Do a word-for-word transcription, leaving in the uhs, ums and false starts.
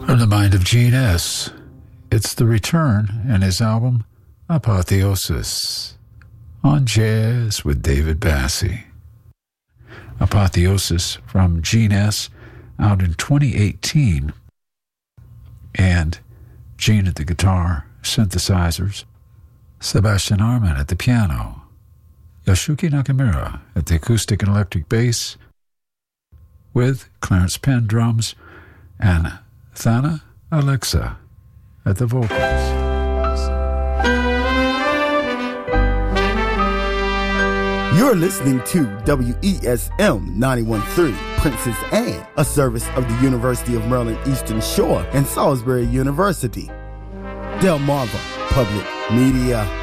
From the mind of Gene S., it's The Return and his album Apotheosis on Jazz with David Bassie. Apotheosis from Gene S., out in twenty eighteen, and Gene at the guitar, synthesizers, Sebastian Arman at the piano, Yasuki Nakamura at the acoustic and electric bass, with Clarence Penn drums and Thana Alexa at the vocals. You're listening to W E S M ninety-one point three, Princess Anne, a service of the University of Maryland Eastern Shore and Salisbury University. Delmarva Public Media.